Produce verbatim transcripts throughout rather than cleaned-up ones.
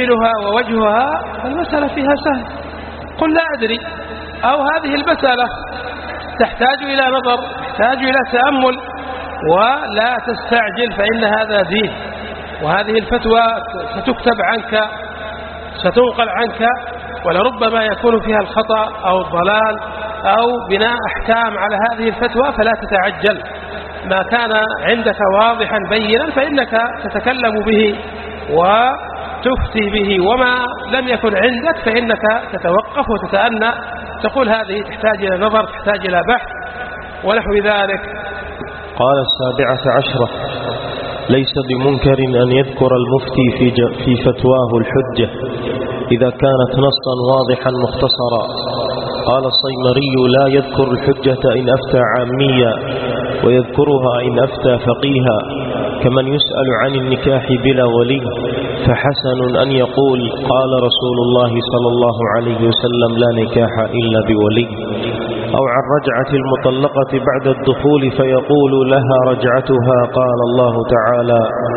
دليلها ووجهها المسألة فيها سهل، قل لا أدري، أو هذه المسألة تحتاج إلى نظر، تحتاج إلى تأمل، ولا تستعجل فإن هذا دين، وهذه الفتوى ستكتب عنك ستنقل عنك، ولربما يكون فيها الخطأ أو الضلال أو بناء أحكام على هذه الفتوى، فلا تتعجل. ما كان عندك واضحا بينا فإنك تتكلم به وتفتي به، وما لم يكن عندك فإنك تتوقف وتتأنى، تقول هذه تحتاج إلى نظر، تحتاج إلى بحث ونحو ذلك. قال السابعة عشرة: ليس بمنكر أن يذكر المفتي في, في فتواه الحجة إذا كانت نصا واضحا مختصرا. قال الصيمري: لا يذكر الحجة إن أفتى عاميا، ويذكرها إن أفتى فقيها، كمن يسأل عن النكاح بلا ولي، فحسن أن يقول: قال رسول الله صلى الله عليه وسلم: لا نكاح إلا بولي. أو عن رجعة المطلقة بعد الدخول فيقول لها رجعتها، قال الله تعالى: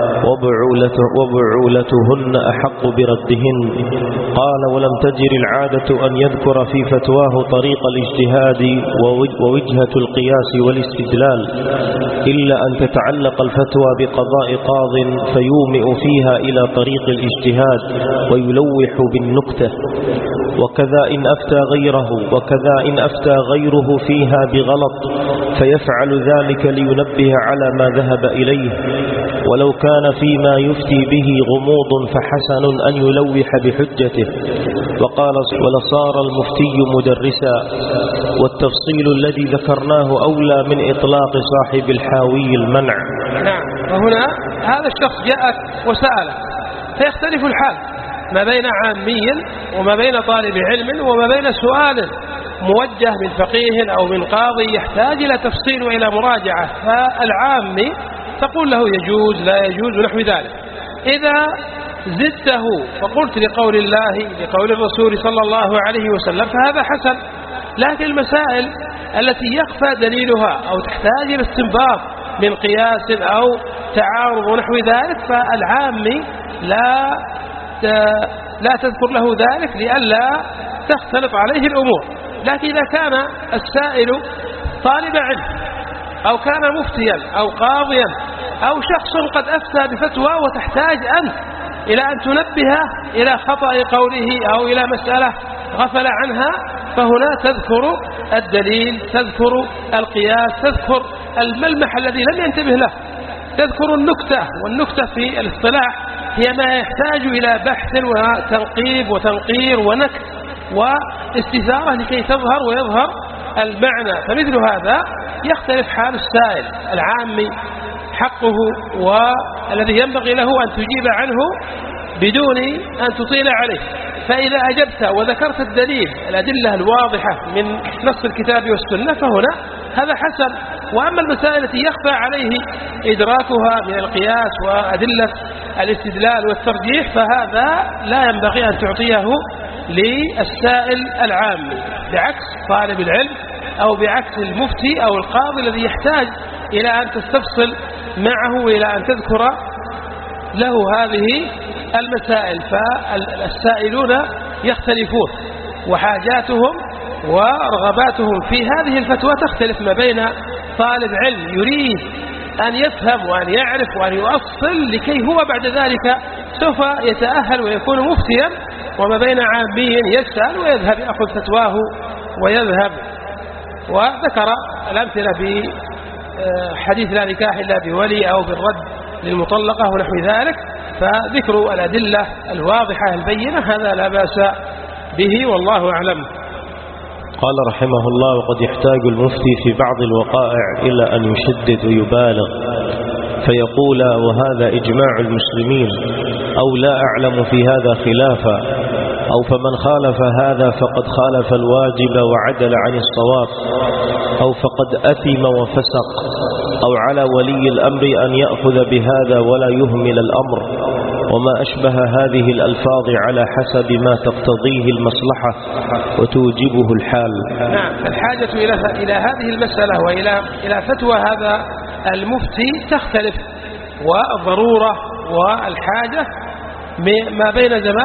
وبعولتهن أحق بردهن. قال: ولم تجر العادة أن يذكر في فتواه طريق الاجتهاد ووجهة القياس والاستدلال، إلا أن تتعلق الفتوى بقضاء قاض فيومئ فيها إلى طريق الاجتهاد ويلوح بالنكتة. وكذا إن أفتى غيره وكذا إن أفتى غيره فيها بغلط فيفعل ذلك لينبه على ما ذهب إليه، ولو كان فيما يفتي به غموض فحسن أن يلوح بحجته. وقال: ولصار المفتي مدرسا. والتفصيل الذي ذكرناه أولى من إطلاق صاحب الحاوي المنع. نعم. وهنا هذا الشخص جاءك وسأل، فيختلف الحال ما بين عامي وما بين طالب علم وما بين سؤال موجه من فقيه أو من قاضي يحتاج إلى تفصيل وإلى مراجعة. فالعامي تقول له يجوز لا يجوز ونحو ذلك. إذا زدته فقلت لقول الله لقول الرسول صلى الله عليه وسلم فهذا حسن. لكن المسائل التي يخفى دليلها أو تحتاج إلى استنباط من قياس أو تعارض ونحو ذلك، فالعامي لا لا تذكر له ذلك لئلا تختلط عليه الأمور. لكن إذا كان السائل طالب علم أو كان مفتيا أو قاضيا أو شخص قد أفتى بفتوى وتحتاج أنت إلى أن تنبه إلى خطأ قوله أو إلى مسألة غفل عنها، فهنا تذكر الدليل، تذكر القياس، تذكر الملمح الذي لم ينتبه له، تذكر النكتة. والنكتة في الاصطلاح هي ما يحتاج إلى بحث وتنقيب وتنقير ونكت واستثارة لكي تظهر ويظهر المعنى. فمثل هذا يختلف حال السائل. العامي حقه والذي ينبغي له أن تجيب عنه بدون أن تطيل عليه، فإذا أجبت وذكرت الدليل الأدلة الواضحة من نص الكتاب والسنة فهنا هذا حسن. وأما المسائل التي يخفى عليه إدراكها من القياس وأدلة الاستدلال والترجيح فهذا لا ينبغي أن تعطيه للسائل العامي، بعكس طالب العلم أو بعكس المفتي أو القاضي الذي يحتاج إلى أن تستفصل معه وإلى أن تذكر له هذه المسائل. فالسائلون يختلفون وحاجاتهم ورغباتهم في هذه الفتوى تختلف ما بين طالب علم يريد أن يفهم وأن يعرف وأن يؤصل لكي هو بعد ذلك سوف يتأهل ويكون مفتيا، وما بين عامي يسأل ويذهب يأخذ فتواه ويذهب. وذكر الأمثلة بحديث لا نكاح إلا بولي أو بالرد للمطلقة ونحو ذلك، فذكر الأدلة الواضحة البينة هذا لا بأس به والله أعلم. قال رحمه الله: وقد يحتاج المفتي في بعض الوقائع إلى أن يشدد ويبالغ فيقول: وهذا إجماع المسلمين، أو لا أعلم في هذا خلافا، أو فمن خالف هذا فقد خالف الواجب وعدل عن الصواب، أو فقد أثم وفسق، أو على ولي الأمر أن يأخذ بهذا ولا يهمل الأمر، وما أشبه هذه الألفاظ على حسب ما تقتضيه المصلحة وتوجبه الحال. نعم. الحاجة إلى إلى هذه المسألة وإلى إلى فتوى هذا المفتي تختلف، والضرورة والحاجة ما بين زمان